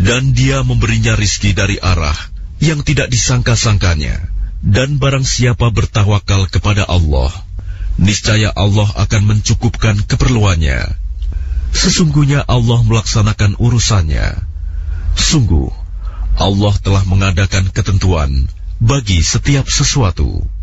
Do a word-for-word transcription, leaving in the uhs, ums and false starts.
Dan Dia memberinya rizki dari arah yang tidak disangka-sangkanya. Dan barang siapa bertawakal kepada Allah, niscaya Allah akan mencukupkan keperluannya. Sesungguhnya Allah melaksanakan urusannya. Sungguh, Allah telah mengadakan ketentuan bagi setiap sesuatu.